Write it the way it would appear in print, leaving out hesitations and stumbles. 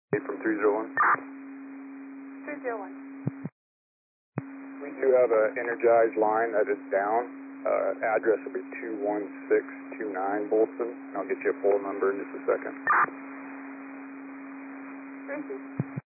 from 301. 301. We do have an energized line that is down. Address will be 21629 Bolton. I'll get you a full number in just a second. Thank you.